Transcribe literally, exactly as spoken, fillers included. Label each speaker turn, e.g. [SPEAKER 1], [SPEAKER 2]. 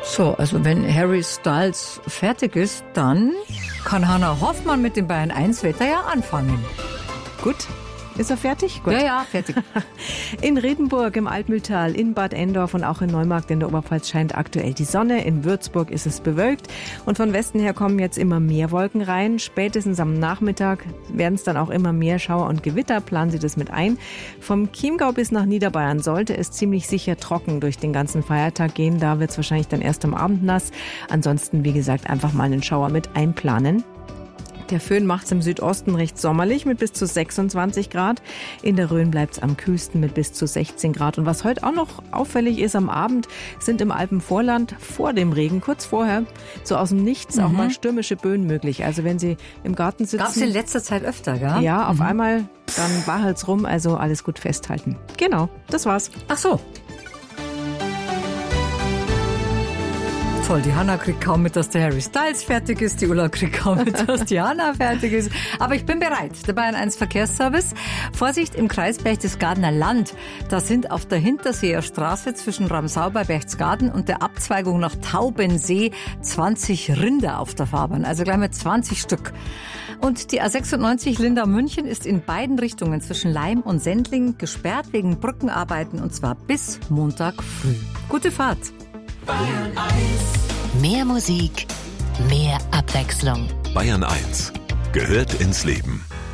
[SPEAKER 1] So, also wenn Harry Styles fertig ist, dann kann Hannah Hoffmann mit dem Bayern eins Wetter ja anfangen.
[SPEAKER 2] Gut. Ist er fertig? Gut.
[SPEAKER 1] Ja, ja, fertig.
[SPEAKER 2] In Riedenburg im Altmühltal, in Bad Endorf und auch in Neumarkt in der Oberpfalz scheint aktuell die Sonne. In Würzburg ist es bewölkt und von Westen her kommen jetzt immer mehr Wolken rein. Spätestens am Nachmittag werden es dann auch immer mehr Schauer und Gewitter. Planen Sie das mit ein. Vom Chiemgau bis nach Niederbayern sollte es ziemlich sicher trocken durch den ganzen Feiertag gehen. Da wird es wahrscheinlich dann erst am Abend nass. Ansonsten, wie gesagt, einfach mal einen Schauer mit einplanen. Der Föhn macht es im Südosten recht sommerlich mit bis zu sechsundzwanzig Grad. In der Rhön bleibt es am kühlsten mit bis zu sechzehn Grad. Und was heute auch noch auffällig ist am Abend, sind im Alpenvorland vor dem Regen, kurz vorher, so aus dem Nichts, mhm. auch mal stürmische Böen möglich. Also wenn Sie im Garten sitzen...
[SPEAKER 1] Gab es in letzter Zeit öfter, gell?
[SPEAKER 2] Ja, auf
[SPEAKER 1] mhm.
[SPEAKER 2] einmal, dann war halt's rum, also alles gut festhalten. Genau, das war's.
[SPEAKER 1] Ach so. Toll, die Hannah kriegt kaum mit, dass der Harry Styles fertig ist. Die Ulla kriegt kaum mit, dass die Hannah fertig ist. Aber ich bin bereit. Der Bayern eins Verkehrsservice. Vorsicht im Kreis Berchtesgadener Land. Da sind auf der Hinterseer Straße zwischen Ramsau bei Berchtesgaden und der Abzweigung nach Taubensee zwanzig Rinder auf der Fahrbahn. Also gleich mal zwanzig Stück. Und die A sechsundneunzig Lindau-München ist in beiden Richtungen zwischen Laim und Sendling gesperrt wegen Brückenarbeiten und zwar bis Montag früh. Gute Fahrt.
[SPEAKER 3] Bayern eins.
[SPEAKER 4] Mehr Musik, mehr Abwechslung.
[SPEAKER 3] Bayern eins gehört ins Leben.